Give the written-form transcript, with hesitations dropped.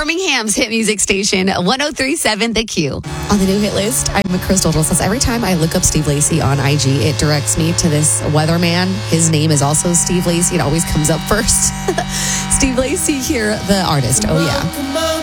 Birmingham's hit music station, 103.7 The Q. On the new hit list, I'm Crystal Says every time I look up Steve Lacy on IG, it directs me to this weatherman. His name is also Steve Lacy. It always comes up first. Steve Lacy here, the artist. Oh, yeah.